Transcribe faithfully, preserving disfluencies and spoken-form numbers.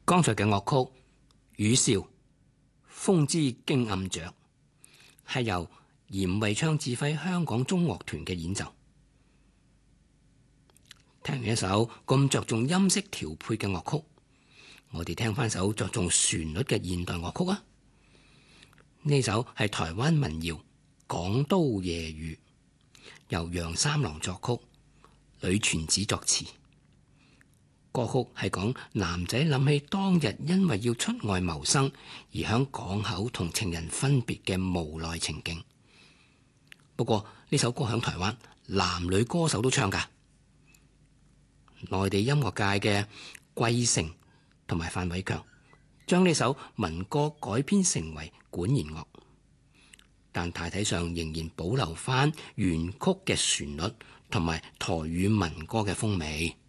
剛才嘅樂曲《雨嘯》，風之驚暗着，係由嚴惠昌指揮香港中樂團嘅演奏。聽完一首咁着重音色調配嘅樂曲，我哋聽翻首着重旋律嘅現代樂曲啊！呢首係台灣民謠《港都夜雨》，由楊三郎作曲，呂全子作詞。歌曲係講男仔諗起當日因為要出外謀生而響港口同情人分別嘅無奈情景。不過呢首歌響台灣男女歌手都唱㗎。內地音樂界嘅桂盛同埋范偉強將呢首民歌改編成為管弦樂，但大體上仍然保留翻原曲嘅旋律同埋台語民歌嘅風味。